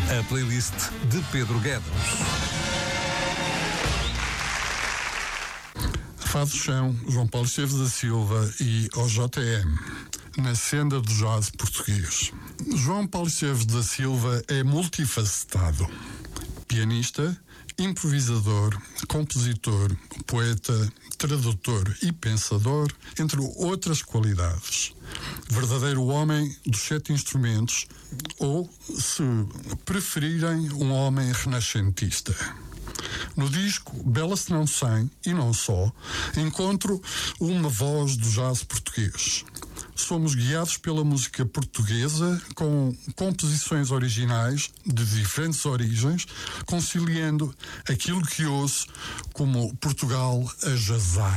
A playlist de Pedro Guedes. Fado Chão, João Paulo Esteves da Silva e OJM, na senda do jazz português. João Paulo Esteves da Silva é multifacetado. Pianista, improvisador, compositor, poeta, tradutor e pensador, entre outras qualidades. Verdadeiro homem dos 7 instrumentos, ou, se preferirem, um homem renascentista. No disco Bela Se Não Sem, e não só, encontro uma voz do jazz português. Somos guiados pela música portuguesa com composições originais de diferentes origens, conciliando aquilo que ouço como Portugal a jazzar.